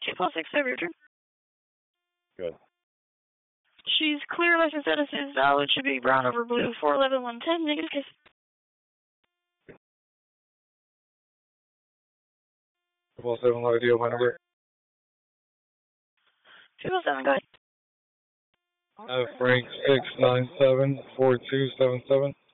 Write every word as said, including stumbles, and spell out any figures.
two plus six, have your turn. Good. She's clear, license status is valid, should be brown over blue, four eleven one ten, negative case. Triple seven, low deal, my number. Triple seven, go ahead. Uh, Frank six nine seven four two seven seven.